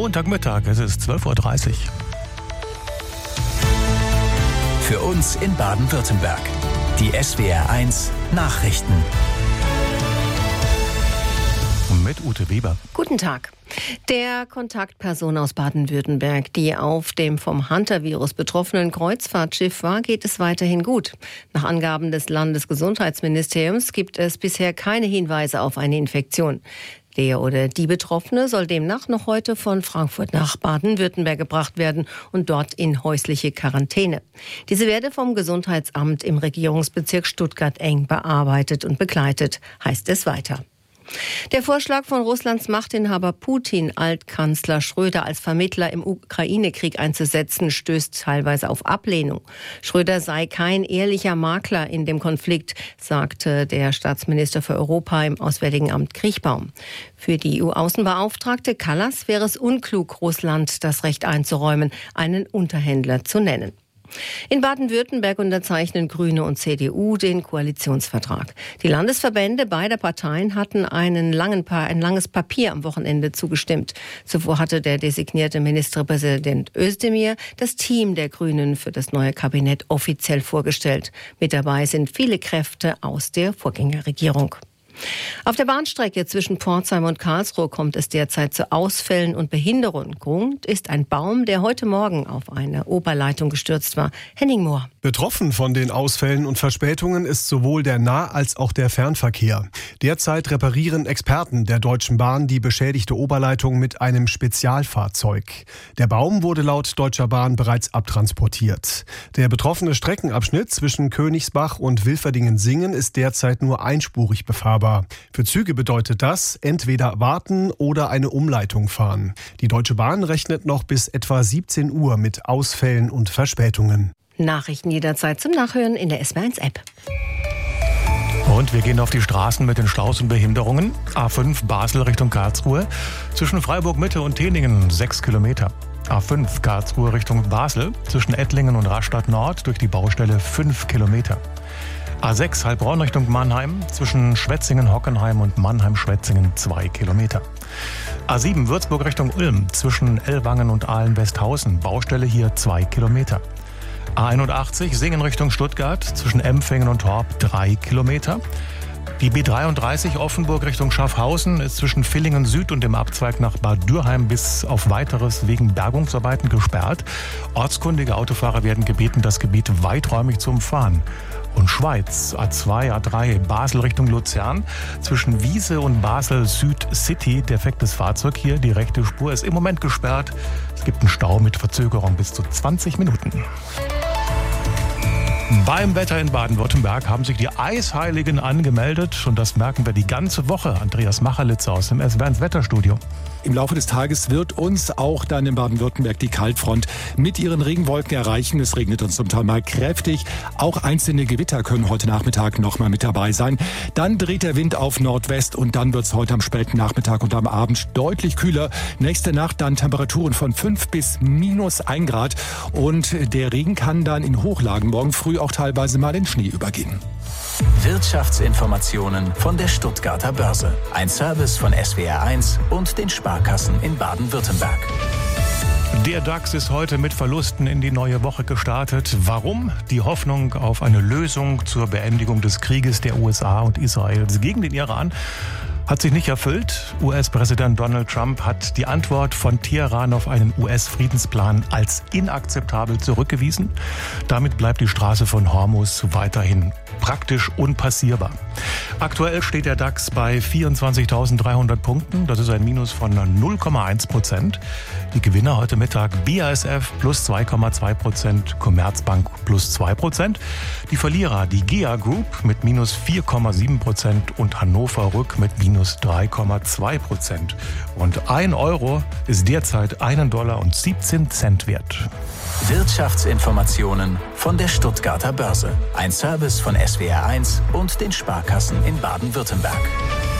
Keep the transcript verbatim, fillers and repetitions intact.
Montagmittag, es ist zwölf Uhr dreißig. Für uns in Baden-Württemberg. Die S W R eins Nachrichten. Mit Ute Weber. Guten Tag. Der Kontaktperson aus Baden-Württemberg, die auf dem vom Hunter-Virus betroffenen Kreuzfahrtschiff war, geht es weiterhin gut. Nach Angaben des Landesgesundheitsministeriums gibt es bisher keine Hinweise auf eine Infektion. Der oder die Betroffene soll demnach noch heute von Frankfurt nach Baden-Württemberg gebracht werden und dort in häusliche Quarantäne. Diese werde vom Gesundheitsamt im Regierungsbezirk Stuttgart eng bearbeitet und begleitet, heißt es weiter. Der Vorschlag von Russlands Machtinhaber Putin, Altkanzler Schröder als Vermittler im Ukraine-Krieg einzusetzen, stößt teilweise auf Ablehnung. Schröder sei kein ehrlicher Makler in dem Konflikt, sagte der Staatsminister für Europa im Auswärtigen Amt Kriechbaum. Für die E U-Außenbeauftragte Kallas wäre es unklug, Russland das Recht einzuräumen, einen Unterhändler zu nennen. In Baden-Württemberg unterzeichnen Grüne und C D U den Koalitionsvertrag. Die Landesverbände beider Parteien hatten einen langen pa- ein langes Papier am Wochenende zugestimmt. Zuvor hatte der designierte Ministerpräsident Özdemir das Team der Grünen für das neue Kabinett offiziell vorgestellt. Mit dabei sind viele Kräfte aus der Vorgängerregierung. Auf der Bahnstrecke zwischen Pforzheim und Karlsruhe kommt es derzeit zu Ausfällen und Behinderungen. Grund ist ein Baum, der heute Morgen auf eine Oberleitung gestürzt war. Henning Mohr. Betroffen von den Ausfällen und Verspätungen ist sowohl der Nah- als auch der Fernverkehr. Derzeit reparieren Experten der Deutschen Bahn die beschädigte Oberleitung mit einem Spezialfahrzeug. Der Baum wurde laut Deutscher Bahn bereits abtransportiert. Der betroffene Streckenabschnitt zwischen Königsbach und Wilferdingen-Singen ist derzeit nur einspurig befahrbar. Für Züge bedeutet das entweder warten oder eine Umleitung fahren. Die Deutsche Bahn rechnet noch bis etwa siebzehn Uhr mit Ausfällen und Verspätungen. Nachrichten jederzeit zum Nachhören in der S W R eins App. Und wir gehen auf die Straßen mit den Staus und Behinderungen. A fünf Basel Richtung Karlsruhe. Zwischen Freiburg Mitte und Teningen sechs Kilometer. A fünf Karlsruhe Richtung Basel. Zwischen Ettlingen und Rastatt Nord durch die Baustelle fünf Kilometer. A sechs Heilbronn Richtung Mannheim, zwischen Schwetzingen-Hockenheim und Mannheim-Schwetzingen zwei Kilometer. A sieben Würzburg Richtung Ulm, zwischen Ellwangen und Ahlen-Westhausen, Baustelle hier zwei Kilometer. A einundachtzig Singen Richtung Stuttgart, zwischen Empfingen und Torp drei Kilometer. Die B dreiunddreißig Offenburg Richtung Schaffhausen ist zwischen Villingen Süd und dem Abzweig nach Bad Dürheim bis auf Weiteres wegen Bergungsarbeiten gesperrt. Ortskundige Autofahrer werden gebeten, das Gebiet weiträumig zu umfahren. Und Schweiz, A zwei, A drei, Basel Richtung Luzern, zwischen Wiese und Basel Süd City, defektes Fahrzeug hier, die rechte Spur ist im Moment gesperrt. Es gibt einen Stau mit Verzögerung bis zu zwanzig Minuten. Beim Wetter in Baden-Württemberg haben sich die Eisheiligen angemeldet und das merken wir die ganze Woche. Andreas Macherlitz aus dem S W R eins Wetterstudio. Im Laufe des Tages wird uns auch dann in Baden-Württemberg die Kaltfront mit ihren Regenwolken erreichen. Es regnet uns zum Teil mal kräftig. Auch einzelne Gewitter können heute Nachmittag noch mal mit dabei sein. Dann dreht der Wind auf Nordwest und dann wird es heute am späten Nachmittag und am Abend deutlich kühler. Nächste Nacht dann Temperaturen von fünf bis minus ein Grad. Und der Regen kann dann in Hochlagen morgen früh auch teilweise mal in Schnee übergehen. Wirtschaftsinformationen von der Stuttgarter Börse. Ein Service von S W R eins und den Sparkassen in Baden-Württemberg. Der DAX ist heute mit Verlusten in die neue Woche gestartet. Warum? Die Hoffnung auf eine Lösung zur Beendigung des Krieges der U S A und Israels gegen den Iran hat sich nicht erfüllt. U S-Präsident Donald Trump hat die Antwort von Teheran auf einen U S-Friedensplan als inakzeptabel zurückgewiesen. Damit bleibt die Straße von Hormuz weiterhin praktisch unpassierbar. Aktuell steht der DAX bei vierundzwanzigtausenddreihundert Punkten. Das ist ein Minus von null Komma eins Prozent. Die Gewinner heute Mittag B A S F plus zwei Komma zwei Prozent, Commerzbank plus zwei Prozent. Die Verlierer die G E A Group mit minus vier Komma sieben Prozent und Hannover Rück mit minus drei Komma zwei Prozent. Und ein Euro ist derzeit einen Dollar und siebzehn Cent wert. Wirtschaftsinformationen von der Stuttgarter Börse. Ein Service von S W R eins und den Sparkassen in Baden-Württemberg.